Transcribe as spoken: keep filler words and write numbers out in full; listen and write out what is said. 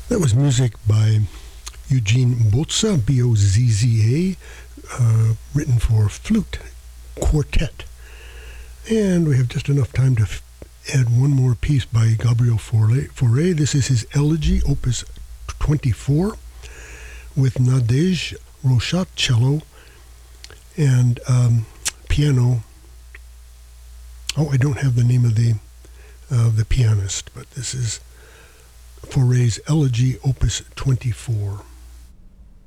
That was music by Eugene Bozza, B O Z Z A, uh, written for flute quartet. And we have just enough time to f- add one more piece by Gabriel Fauré. This is his Elegy, Opus twenty-four, with Nadege Rochat cello and um, piano. Oh, I don't have the name of the uh, the pianist, but this is Fauré's Elegy, Opus twenty-four.